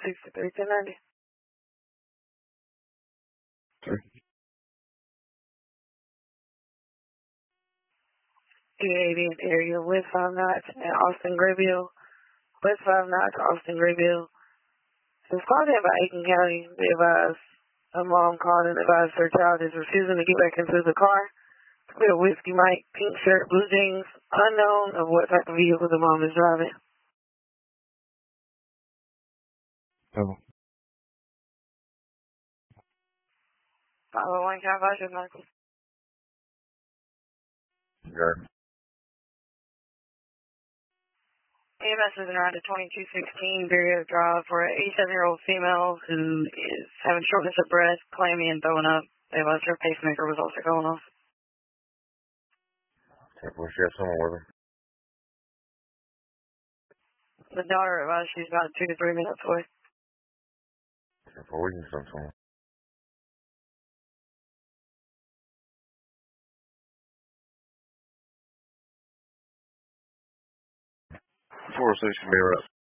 631090. E80 area with 5 knots at Austin Graybill. West 5 knots, Austin Graybill. It was called in by Aiken County. They advised a mom called and advised her child is refusing to get back into the car. With a Whiskey Mike, pink shirt, blue jeans, unknown of what type of vehicle the mom is driving. Oh. 501 California, Michael. Okay. EMS is around a 2216 Barrier Drive for an 87-year-old female who is having shortness of breath, clammy, and throwing up. They advised her pacemaker was also going off. Will she have someone with her? The daughter advised she's about 2 to 3 minutes away. Well, we can send someone. Four six, be right up.